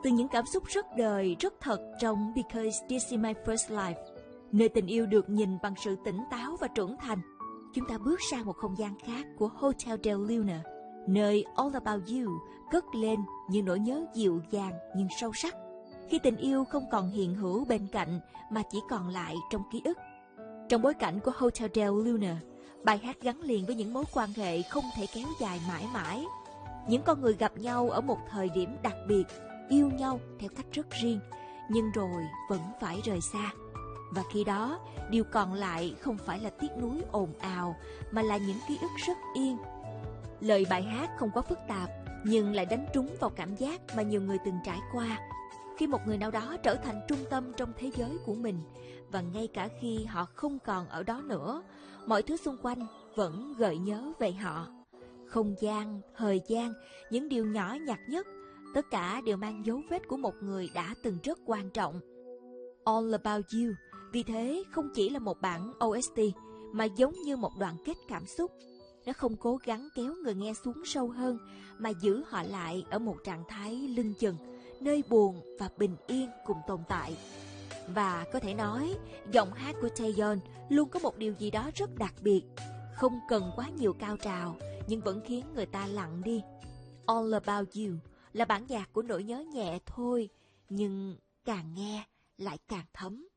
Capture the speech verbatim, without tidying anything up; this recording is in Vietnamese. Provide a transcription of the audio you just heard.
từ những cảm xúc rất đời, rất thật trong Because This Is My First Life, nơi tình yêu được nhìn bằng sự tỉnh táo và trưởng thành, chúng ta bước sang một không gian khác của Hotel Del Luna, nơi All About You cất lên những nỗi nhớ dịu dàng nhưng sâu sắc, khi tình yêu không còn hiện hữu bên cạnh mà chỉ còn lại trong ký ức. Trong bối cảnh của Hotel Del Luna, bài hát gắn liền với những mối quan hệ không thể kéo dài mãi mãi. Những con người gặp nhau ở một thời điểm đặc biệt, yêu nhau theo cách rất riêng, nhưng rồi vẫn phải rời xa. Và khi đó, điều còn lại không phải là tiếc nuối ồn ào, mà là những ký ức rất yên. Lời bài hát không quá phức tạp, nhưng lại đánh trúng vào cảm giác mà nhiều người từng trải qua, khi một người nào đó trở thành trung tâm trong thế giới của mình, và ngay cả khi họ không còn ở đó nữa, mọi thứ xung quanh vẫn gợi nhớ về họ. Không gian, thời gian, những điều nhỏ nhặt nhất, tất cả đều mang dấu vết của một người đã từng rất quan trọng. All About You vì thế không chỉ là một bản ô ét tê, mà giống như một đoạn kết cảm xúc. Nó không cố gắng kéo người nghe xuống sâu hơn, mà giữ họ lại ở một trạng thái lưng chừng, nơi buồn và bình yên cùng tồn tại. Và có thể nói, giọng hát của Taeyeon luôn có một điều gì đó rất đặc biệt, không cần quá nhiều cao trào, nhưng vẫn khiến người ta lặng đi. All About You là bản nhạc của nỗi nhớ nhẹ thôi, nhưng càng nghe lại càng thấm.